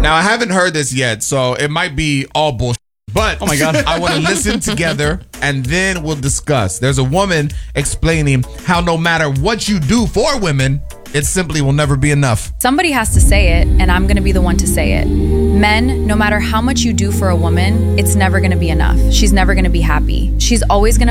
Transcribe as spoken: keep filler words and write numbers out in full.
Now, I haven't heard this yet, so it might be all bullshit. But oh my God, I want to listen together and then we'll discuss. There's a woman explaining how no matter what you do for women, it simply will never be enough. Somebody has to say it, and I'm going to be the one to say it. Men, no matter how much you do for a woman, it's never going to be enough. She's never going to be happy. She's always going to